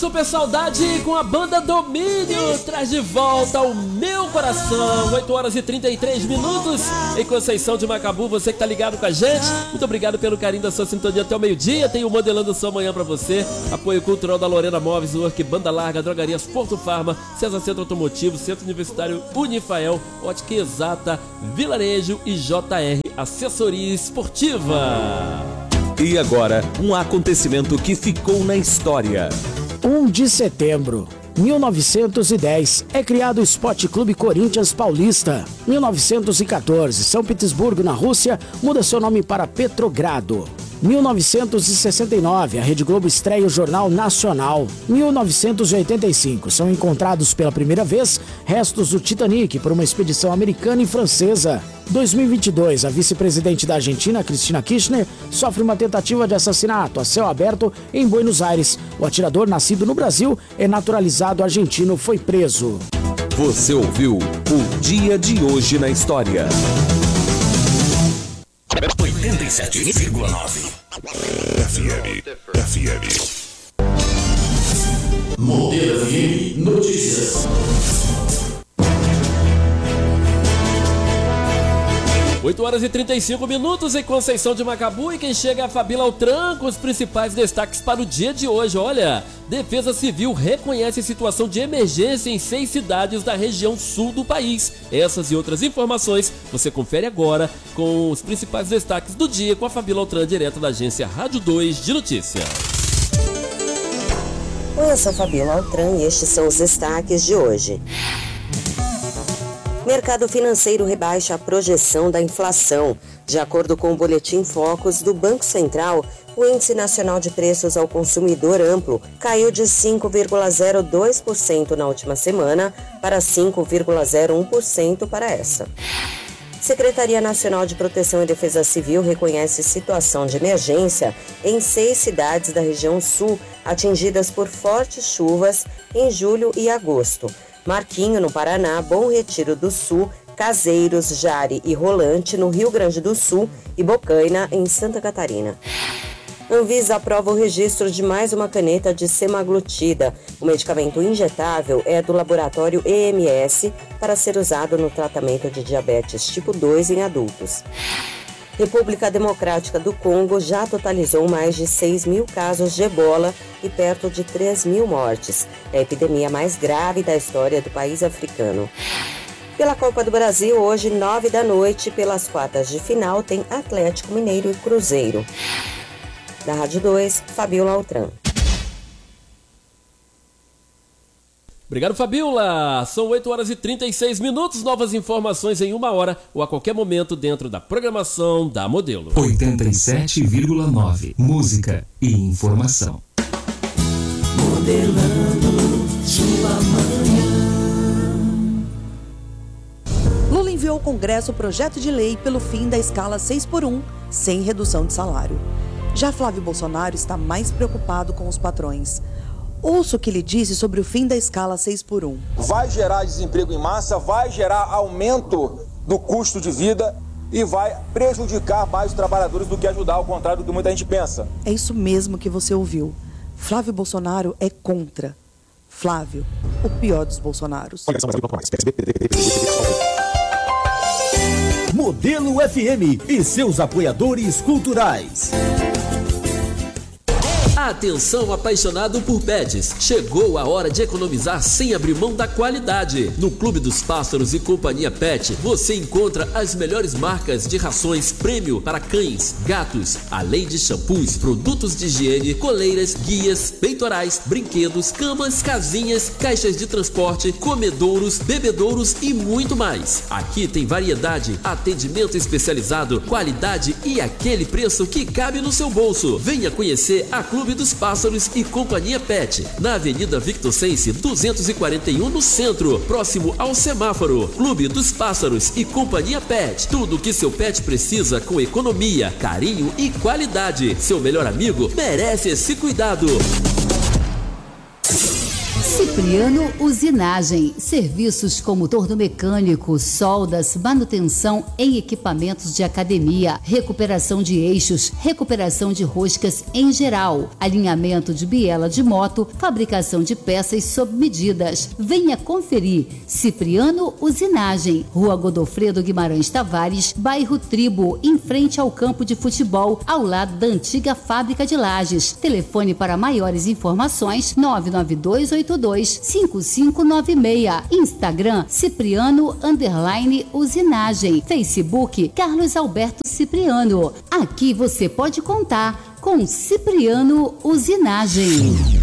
Super Saudade com a banda Domínio traz de volta ao meu coração. 8 horas e 33 minutos em Conceição de Macabu. Você que tá ligado com a gente, muito obrigado pelo carinho da sua sintonia até o meio-dia. Tem o Modelando Sua Manhã pra você. Apoio cultural da Lorena Móveis, Work, Banda Larga, Drogarias Porto Farma, César Centro Automotivo, Centro Universitário Unifael, Ótica Exata, Vilarejo e JR Assessoria Esportiva. E agora, um acontecimento que ficou na história. 1 de setembro, 1910, é criado o Esporte Clube Corinthians Paulista. 1914, São Petersburgo, na Rússia, muda seu nome para Petrogrado. 1969, a Rede Globo estreia o Jornal Nacional. 1985, são encontrados pela primeira vez restos do Titanic por uma expedição americana e francesa. 2022, a vice-presidente da Argentina, Cristina Kirchner, sofre uma tentativa de assassinato a céu aberto em Buenos Aires. O atirador, nascido no Brasil, é naturalizado argentino, foi preso. Você ouviu o Dia de Hoje na História. 87,9 FM. Modelo FM Notícias. 8 horas e 35 minutos em Conceição de Macabu, e quem chega é a Fabíola Altran com os principais destaques para o dia de hoje. Olha, Defesa Civil reconhece situação de emergência em 6 cidades da região sul do país. Essas e outras informações você confere agora com os principais destaques do dia com a Fabíola Altran, direto da agência Rádio 2 de Notícias. Oi, eu sou a Fabíola Altran e estes são os destaques de hoje. Mercado financeiro rebaixa a projeção da inflação. De acordo com o Boletim Focus do Banco Central, o Índice Nacional de Preços ao Consumidor Amplo caiu de 5,02% na última semana para 5,01% para essa. Secretaria Nacional de Proteção e Defesa Civil reconhece situação de emergência em 6 cidades da região sul atingidas por fortes chuvas em julho e agosto. Marquinho, no Paraná, Bom Retiro do Sul, Caseiros, Jari e Rolante, no Rio Grande do Sul, e Bocaina, em Santa Catarina. Anvisa aprova o registro de mais uma caneta de semaglutida. O medicamento injetável é do laboratório EMS para ser usado no tratamento de diabetes tipo 2 em adultos. República Democrática do Congo já totalizou mais de 6 mil casos de ebola e perto de 3 mil mortes. É a epidemia mais grave da história do país africano. Pela Copa do Brasil, hoje, 9 da noite, pelas quartas de final, tem Atlético Mineiro e Cruzeiro. Da Rádio 2, Fabíola Altran. Obrigado, Fabíola. São 8 horas e 36 minutos. Novas informações em 1 hora ou a qualquer momento dentro da programação da Modelo. 87,9. Música e informação. Modelando sua manhã. Lula enviou ao Congresso o projeto de lei pelo fim da escala 6x1, sem redução de salário. Já Flávio Bolsonaro está mais preocupado com os patrões. Ouça o que ele disse sobre o fim da escala 6x1. Vai gerar desemprego em massa, vai gerar aumento do custo de vida e vai prejudicar mais os trabalhadores do que ajudar, ao contrário do que muita gente pensa. É isso mesmo que você ouviu. Flávio Bolsonaro é contra. Flávio, o pior dos Bolsonaros. Modelo FM e seus apoiadores culturais. Atenção, apaixonado por pets, chegou a hora de economizar sem abrir mão da qualidade. No Clube dos Pássaros e Companhia Pet, você encontra as melhores marcas de rações prêmio para cães, gatos, além de shampoos, produtos de higiene, coleiras, guias, peitorais, brinquedos, camas, casinhas, caixas de transporte, comedouros, bebedouros e muito mais. Aqui tem variedade, atendimento especializado, qualidade e aquele preço que cabe no seu bolso. Venha conhecer a Clube dos Pássaros e Companhia Pet, na Avenida Victor Sense 241, no centro, próximo ao semáforo. Clube dos Pássaros e Companhia Pet, tudo o que seu pet precisa com economia, carinho e qualidade. Seu melhor amigo merece esse cuidado. Cipriano Usinagem, serviços como torno mecânico, soldas, manutenção em equipamentos de academia, recuperação de eixos, recuperação de roscas em geral, alinhamento de biela de moto, fabricação de peças sob medidas. Venha conferir. Cipriano Usinagem, Rua Godofredo Guimarães Tavares, bairro Tribo, em frente ao campo de futebol, ao lado da antiga fábrica de lajes. Telefone para maiores informações 992825596. Instagram Cipriano_Usinagem. Facebook Carlos Alberto Cipriano. Aqui você pode contar com Cipriano Usinagem.